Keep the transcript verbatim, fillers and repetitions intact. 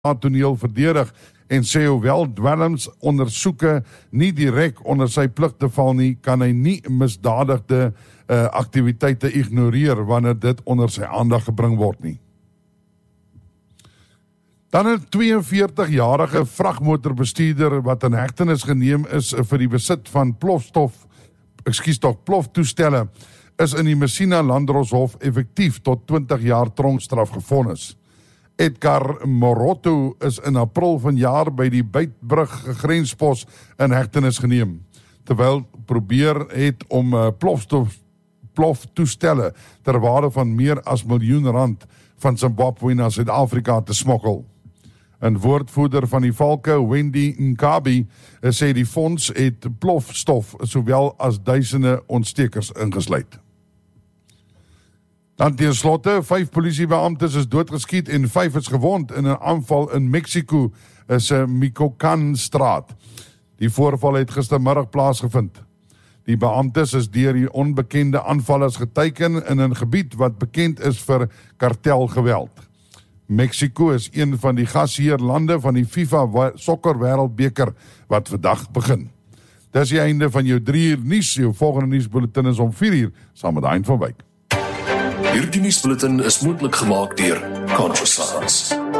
toneel verdedig en sê hoewel dwelms ondersoeke nie direk onder sy pligte val nie, kan hy nie misdadigde uh, aktiwiteite ignoreer wanneer dit onder sy aandag gebring word nie. Dan 'n tweeënveertig-jarige vragmotorbestuurder wat in hegtenis geneem is vir die besit van plofstof, ekskuus tog ploftoestelle, is in die Messina Landdroshof effektief tot twintig jaar tronkstraf gevonnis. Edgar Morotto is in April vanjaar by die Beitbrug grenspos in hegtenis geneem, terwyl probeer het om uh, plofstof, ploftoestelle ter waarde van meer as miljoen rand van Zimbabwe na Suid-Afrika te smokkel. Een woordvoerder van die valke, Wendy Nkabi, sê die fonds het plofstof sowel as duisende ontstekers ingesluit. Dan ten slotte, vyf polisiebeamptes is doodgeskiet en vyf is gewond in 'n aanval in Mexico is 'n Michoacán straat. Die voorval het gistermiddag plaasgevind. Die beamptes is deur die onbekende aanvallers geteiken in 'n gebied wat bekend is vir kartelgeweld. Mexico is een van die gasheerlande van die FIFA Sokker Wêreldbeker wat vandag begin. Dis die einde van jou drie uur nuus. Jou volgende nuusbulletin is om vier uur saam met Hein van Wyk. Hierdie nuusbulletin is moontlik gemaak deur Contra Science.